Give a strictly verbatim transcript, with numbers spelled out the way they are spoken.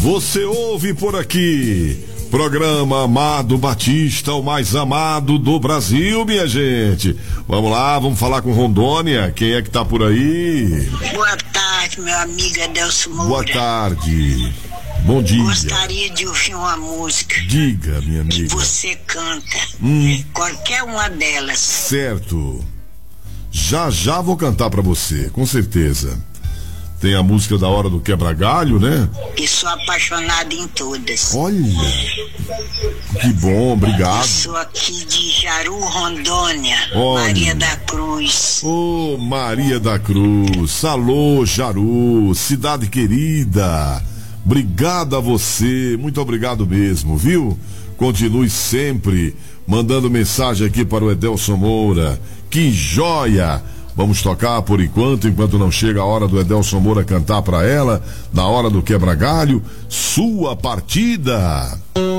Você ouve por aqui, programa Amado Batista, o mais amado do Brasil, minha gente. Vamos lá, vamos falar com Rondônia. Quem é que tá por aí? Boa tarde, meu amigo Adelso Moura. Boa tarde. Bom dia. Gostaria de ouvir uma música. Diga, minha amiga. Que você canta. Hum. Qualquer uma delas. Certo. Já já vou cantar pra você, com certeza. Tem a música da Hora do Quebra-Galho, né? E sou apaixonada em todas. Olha, que bom, obrigado. Eu sou aqui de Jaru, Rondônia. Olha. Maria da Cruz. Ô, oh, Maria da Cruz. Alô, Jaru, cidade querida. Obrigado a você, muito obrigado mesmo, viu? Continue sempre mandando mensagem aqui para o Edelson Moura. Que joia! Vamos tocar por enquanto, enquanto não chega a hora do Edelson Moura cantar para ela, na hora do quebra-galho, Sua Partida.